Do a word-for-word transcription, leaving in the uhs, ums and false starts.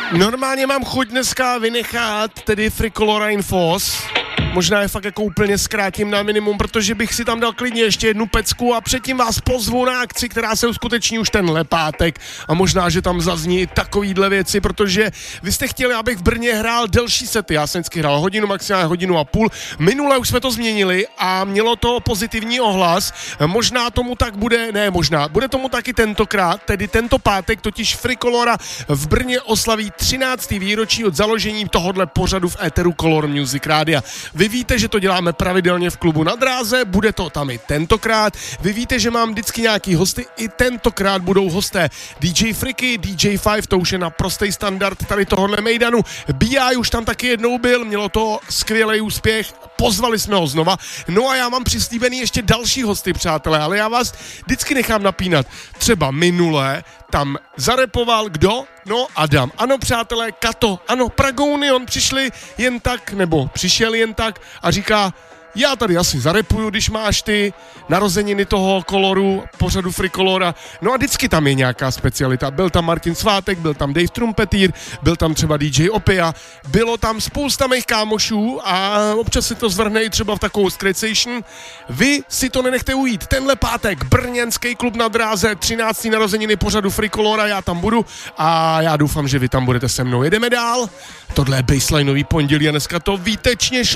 Normálně mám chuť dneska vynechat tedy Fricolora Infos. Možná je fakt jako úplně zkrátím na minimum, protože bych si tam dal klidně ještě jednu pecku a předtím vás pozvu na akci, která se uskuteční už tenhle pátek a možná, že tam zazní takovýhle věci, protože vy jste chtěli, abych v Brně hrál delší sety. Já jsem vždycky hrál hodinu, maximálně hodinu a půl. Minule už jsme to změnili a mělo to pozitivní ohlas. Možná tomu tak bude, ne možná, bude tomu taky tentokrát, tedy tento pátek, totiž Fricolora v Brně oslaví třinácté výročí od založení tohodle pořadu v éteru Color Music Rádia. Vy víte, že to děláme pravidelně v klubu na dráze, bude to tam i tentokrát. Vy víte, že mám vždycky nějaký hosty, i tentokrát budou hosté dý džej Friky, dý džej Five, to už je naprostý standard tady tohohle mejdanu. bé í už tam taky jednou byl, mělo to skvělý úspěch, pozvali jsme ho znova. No a já mám přislíbený ještě další hosty, přátelé, ale já vás vždycky nechám napínat. Třeba minule tam zarepoval kdo? No, Adam. Ano, přátelé, Kato. Ano, Pragouny, on přišli jen tak, nebo přišel jen tak a říká, já tady asi zarepuju, když máš ty narozeniny toho koloru, pořadu Fricolora. No a vždycky tam je nějaká specialita. Byl tam Martin Svátek, byl tam Dave Trumpetýr, byl tam třeba dý džej Opia, bylo tam spousta mých kámošů a občas si to zvrhne i třeba v takovou scratchation. Vy si to nenechte ujít. Tenhle pátek brněnský klub na dráze, třinácté narozeniny pořadu Fricolora, já tam budu a já doufám, že vy tam budete se mnou. Jedeme dál. Tohle je baselineový pondělí a dneska to výtečně šlo.